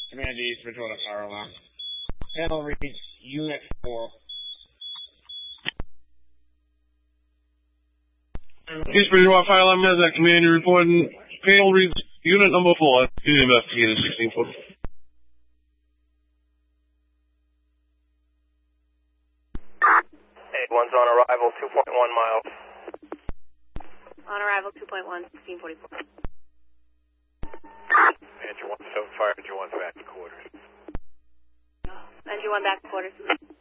Command East, Bridgewater Fire Alarm. Panel reads Unit 4. East Bridgewater Fire Alarm has that command reporting. Panel reads Unit number 4. Unit investigated 16 foot. One's on arrival, 2.1 miles. On arrival, 2.1, 1644. Andrew 1 7 fire, Andrew 1 back to quarters. Andrew 1 back to quarters.